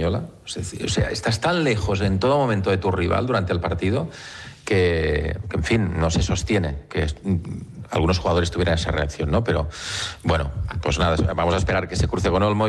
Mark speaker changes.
Speaker 1: española. O sea, estás tan lejos en todo momento de tu rival durante el partido que en fin, no se sostiene que algunos jugadores tuvieran esa reacción, ¿no? Pero bueno, pues nada, vamos a esperar que se cruce con Olmo.